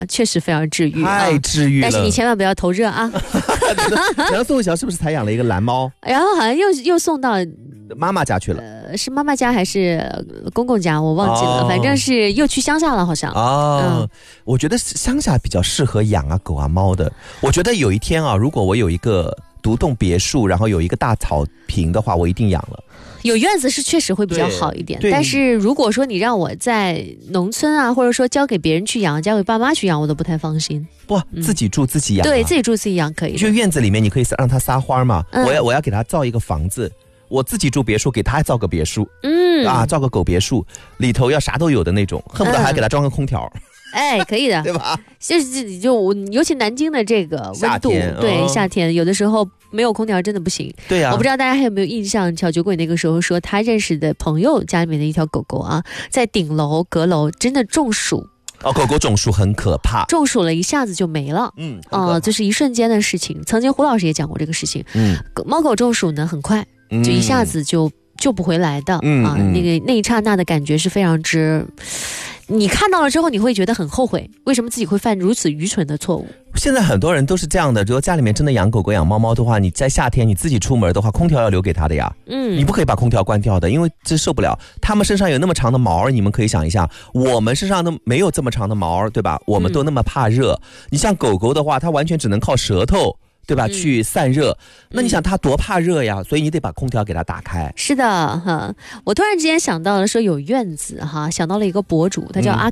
确实非常治愈， 太治愈了。 但是你千万不要头热啊。 梁宋慧乔是不是才养了一个蓝猫？ 然后好像又送到妈妈家去了。 是妈妈家还是公公家，我忘记了，反正是又去乡下了好像。 我觉得乡下比较适合养啊狗啊猫的。我觉得有一天啊，如果我有一个独栋别墅，然后有一个大草坪的话，我一定养了。 有院子是确实会比较好一点，但是如果说你让我在农村啊，或者说交给别人去养，交给爸妈去养，我都不太放心。 不，自己住自己养， 对，自己住自己养可以。 就院子里面你可以让它撒花嘛，我要给它造一个房子，我自己住别墅，给它造个别墅，造个狗别墅，里头要啥都有的那种，恨不得还给它装个空调。 哎，可以的， 对吧？ 就尤其南京的这个温度，对，夏天有的时候没有空调真的不行。 对啊， 我不知道大家还有没有印象，小酒鬼那个时候说他认识的朋友家里面的一条狗狗啊，在顶楼阁楼真的中暑。 狗狗中暑很可怕， 中暑了一下子就没了。这是一瞬间的事情。曾经胡老师也讲过这个事情。猫狗中暑呢很快，就一下子就救不回来的。那一刹那的感觉是非常之。你看到了之后，你会觉得很后悔，为什么自己会犯如此愚蠢的错误？ 现在很多人都是这样的，如果家里面真的养狗狗养猫猫的话，你在夏天你自己出门的话，空调要留给它的呀。你不可以把空调关掉的，因为这受不了。它们身上有那么长的毛，你们可以想一下，我们身上都没有这么长的毛，对吧？我们都那么怕热。你像狗狗的话，它完全只能靠舌头。对吧？去散热，那你想它多怕热呀？所以你得把空调给它打开。 是的哈，我突然之间想到了说有院子哈，想到了一个博主，他叫阿